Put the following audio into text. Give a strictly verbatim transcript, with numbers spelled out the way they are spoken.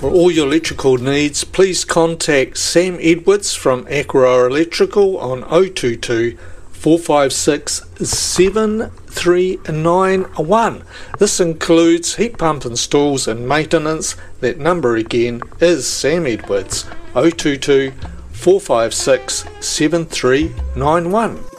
For all your electrical needs, please contact Sam Edwards from Aquaroa Electrical on oh two two, four five six, seven three nine one. This includes heat pump installs and maintenance. That number again is Sam Edwards, oh two two, four five six, seven three nine one.